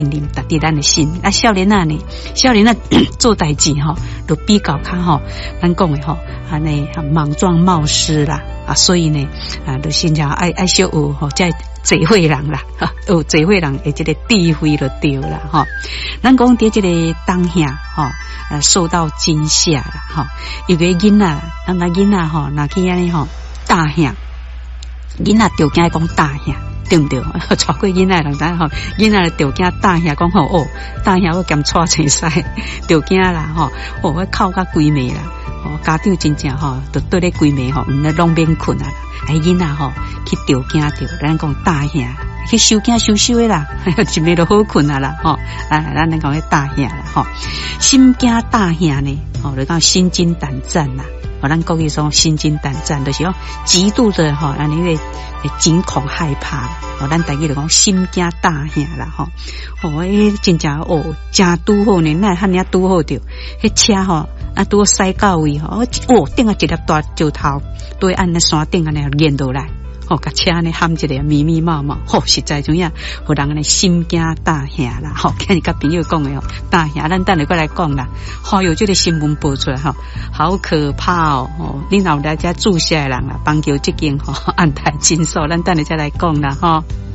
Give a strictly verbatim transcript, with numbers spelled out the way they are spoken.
念达伫咱的心。啊，少年啊呢，少年啊做代志吼，都比较较吼，咱讲的吼，安尼莽撞冒失啦，啊，所以呢，啊，就现在爱爱小学吼，才智慧人啦，有智慧人的这个智慧就对啦，吼。咱讲伫这个当下吼，呃，受到惊吓啦，吼，有个囡仔，咱个囡仔吼，若去安尼吼，大吓，囡仔就惊讲大吓。对不对？带过囡仔人知吼，囡仔就惊大兄讲吼哦，大兄我兼带青西，就惊啦吼，哦我哭甲规暝啦，哦家长真正吼，就对咧规暝吼，毋咧拢免困啊啦，哎囡仔吼去着惊着，咱讲大兄去收惊收收的啦，一暝就好困啊啦吼，啊咱讲迄大兄啦吼，心惊大兄呢，哦就讲心惊胆战啦。哦，咱国语说心惊胆战，就是讲极度的吼，安尼个惊恐害怕。哦，咱大家就讲心惊大吓啦吼。哦，迄真正哦，真拄好呢，那汉遐拄好着，迄车吼啊拄好驶到位吼，哦，顶下一粒大石头，都会按那山顶安尼连落来。哦，甲车呢喊一个密密麻麻，吼、哦，实在怎样，互人安尼心惊大吓啦，吼、哦，今日甲朋友讲的哦，大吓，咱等下过来讲啦。好、哦，有这个新闻报出来吼、哦，好可怕哦！哦，恁老大家住下来人啦，帮求这间吼安排真数，咱等下再来讲啦，吼、哦。